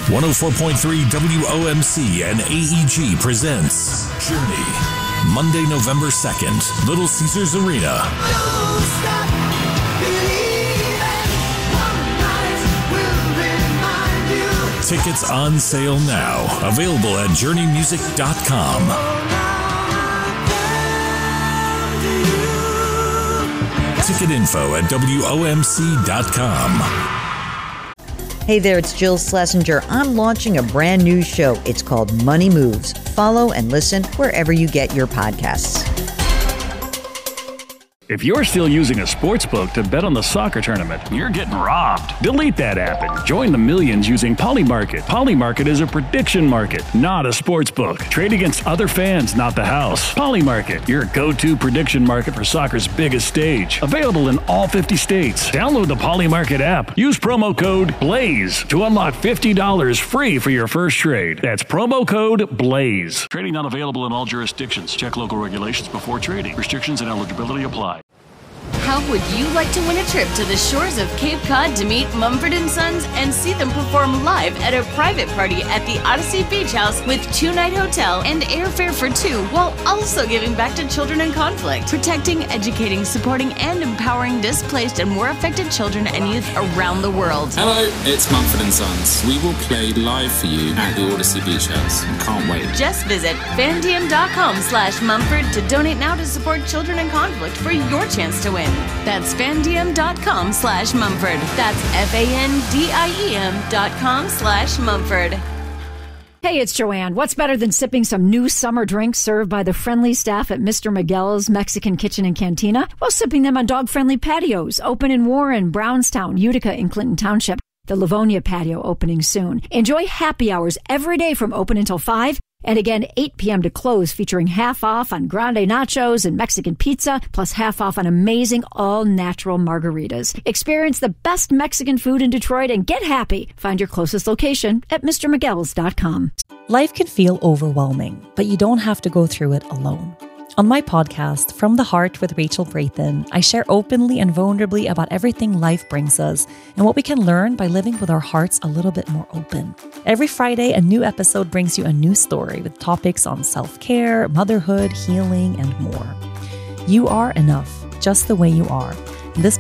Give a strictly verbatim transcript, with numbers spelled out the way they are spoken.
one oh four point three W O M C and A E G presents Journey. Monday, November second, Little Caesars Arena. Don't stop believing. One night will remind you. Tickets on sale now. Available at journey music dot com. Ticket info at W O M C dot com. Hey there, it's Jill Schlesinger. I'm launching a brand new show. It's called Money Moves. Follow and listen wherever you get your podcasts. If you're still using a sportsbook to bet on the soccer tournament, you're getting robbed. Delete that app and join the millions using Polymarket. Polymarket is a prediction market, not a sportsbook. Trade against other fans, not the house. Polymarket, your go-to prediction market for soccer's biggest stage. Available in all fifty states. Download the Polymarket app. Use promo code BLAZE to unlock fifty dollars free for your first trade. That's promo code BLAZE. Trading not available in all jurisdictions. Check local regulations before trading. Restrictions and eligibility apply. How would you like to win a trip to the shores of Cape Cod to meet Mumford and Sons and see them perform live at a private party at the Odyssey Beach House with two-night hotel and airfare for two, while also giving back to children in conflict, protecting, educating, supporting, and empowering displaced and war affected children and youth around the world? Hello, it's Mumford and Sons. We will play live for you at the Odyssey Beach House. Can't wait. Just visit fandiem.com slash Mumford to donate now to support children in conflict for your chance to win. That's fandiem.com slash Mumford. That's F-A-N-D-I-E-M dot com slash Mumford. Hey, it's Joanne. What's better than sipping some new summer drinks served by the friendly staff at Mister Miguel's Mexican Kitchen and Cantina? Well, sipping them on dog-friendly patios, open in Warren, Brownstown, Utica, and Clinton Township. The Livonia patio opening soon. Enjoy happy hours every day from open until five. And again, eight p.m. to close, featuring half off on grande nachos and Mexican pizza, plus half off on amazing all-natural margaritas. Experience the best Mexican food in Detroit and get happy. Find your closest location at Mr Miguels dot com. Life can feel overwhelming, but you don't have to go through it alone. On my podcast, From the Heart with Rachel Brathen, I share openly and vulnerably about everything life brings us and what we can learn by living with our hearts a little bit more open. Every Friday, a new episode brings you a new story with topics on self-care, motherhood, healing, and more. You are enough, just the way you are.